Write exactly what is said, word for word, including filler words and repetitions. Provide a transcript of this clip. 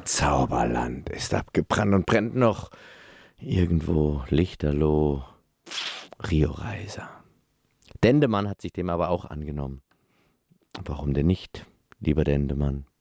Zauberland ist abgebrannt und brennt noch irgendwo Lichterloh, Rio Reiser. Dendemann hat sich dem aber auch angenommen. Warum denn nicht, lieber Dendemann?